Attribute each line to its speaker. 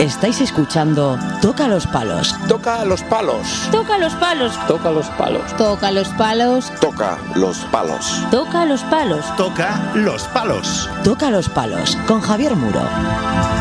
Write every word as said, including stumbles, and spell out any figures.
Speaker 1: Estáis escuchando Toca los Palos.
Speaker 2: Toca los palos.
Speaker 3: Toca los palos.
Speaker 2: Toca los palos.
Speaker 3: Toca los palos.
Speaker 2: Toca los palos.
Speaker 3: Toca los palos.
Speaker 4: Toca los palos.
Speaker 1: Toca los Palos con Javier Muro.